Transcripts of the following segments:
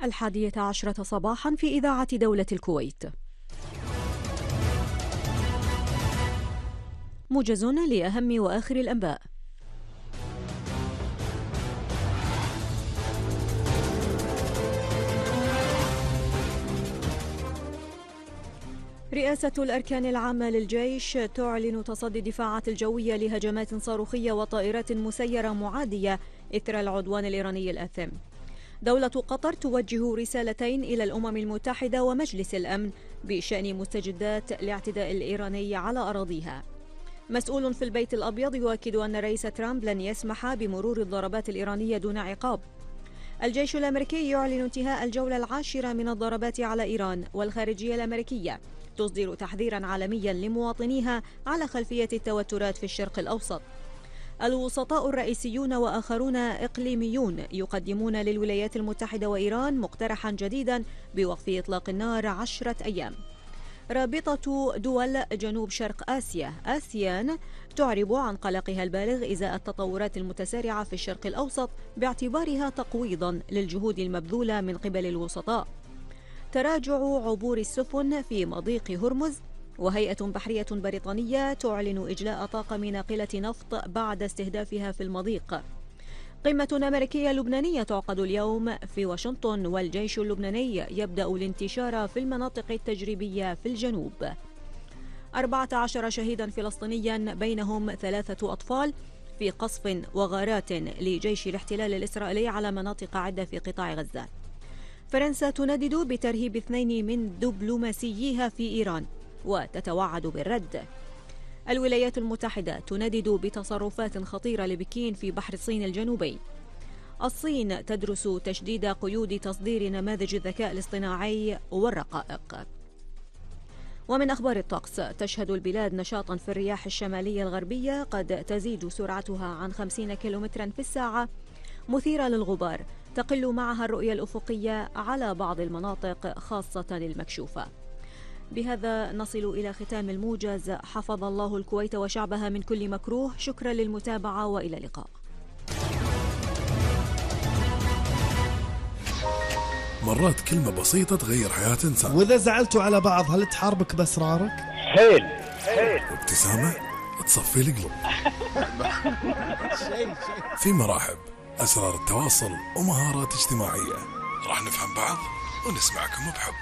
11:00 صباحا في إذاعة دولة الكويت. موجز لأهم وآخر الأنباء. رئاسة الأركان العامة للجيش تعلن تصدي الدفاعات الجوية لهجمات صاروخية وطائرات مسيرة معادية إثر العدوان الإيراني الآثم. دولة قطر توجه رسالتين إلى الأمم المتحدة ومجلس الأمن بشأن مستجدات الاعتداء الإيراني على أراضيها. مسؤول في البيت الأبيض يؤكد أن رئيس ترامب لن يسمح بمرور الضربات الإيرانية دون عقاب. الجيش الأمريكي يعلن انتهاء الجولة العاشرة من الضربات على إيران، والخارجية الأمريكية تصدر تحذيرا عالميا لمواطنيها على خلفية التوترات في الشرق الأوسط. الوسطاء الرئيسيون وآخرون إقليميون يقدمون للولايات المتحدة وإيران مقترحا جديدا بوقف إطلاق النار 10 أيام. رابطة دول جنوب شرق آسيا آسيان تعرب عن قلقها البالغ إزاء التطورات المتسارعة في الشرق الأوسط باعتبارها تقويضا للجهود المبذولة من قبل الوسطاء. تراجع عبور السفن في مضيق هرمز، وهيئة بحرية بريطانية تعلن إجلاء طاقم ناقلة نفط بعد استهدافها في المضيق. قمة أمريكية لبنانية تعقد اليوم في واشنطن، والجيش اللبناني يبدأ الانتشار في المناطق التجريبية في الجنوب. 14 شهيدا فلسطينيا بينهم 3 أطفال في قصف وغارات لجيش الاحتلال الإسرائيلي على مناطق عدة في قطاع غزة. فرنسا تندد بترهيب 2 من دبلوماسييها في إيران وتتوعد بالرد. الولايات المتحدة تندد بتصرفات خطيرة لبكين في بحر الصين الجنوبي. الصين تدرس تشديد قيود تصدير نماذج الذكاء الاصطناعي والرقائق. ومن أخبار الطقس، تشهد البلاد نشاطا في الرياح الشمالية الغربية قد تزيد سرعتها عن 50 كيلومترا في الساعة، مثيرة للغبار تقل معها الرؤية الأفقية على بعض المناطق خاصة المكشوفة. بهذا نصل إلى ختام الموجز. حفظ الله الكويت وشعبها من كل مكروه. شكرا للمتابعة وإلى اللقاء. مرات كلمة بسيطة تغير حياة إنسان. وإذا زعلتوا على بعض هل تحاربك بأسرارك؟ حيل وابتسامة تصفي القلوب. في مراحب أسرار التواصل ومهارات اجتماعية، راح نفهم بعض ونسمعكم بحب.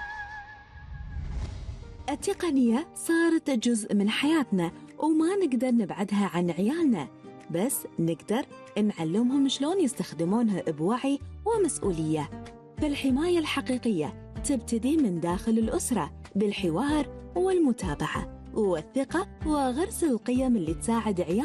التقنية صارت جزء من حياتنا وما نقدر نبعدها عن عيالنا، بس نقدر نعلمهم شلون يستخدمونها بوعي ومسؤولية. فالحماية الحقيقية تبتدي من داخل الأسرة بالحوار والمتابعة والثقة وغرس القيم اللي تساعد عيالنا